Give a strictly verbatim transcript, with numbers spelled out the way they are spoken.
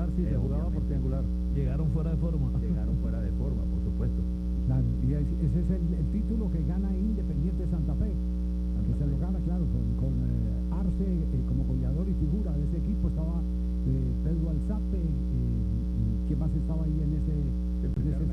triangular, sí, eh, se jugaba por triangular. Llegaron fuera de forma. Llegaron fuera de forma, por supuesto. Claro, y ese es el, el título que gana ahí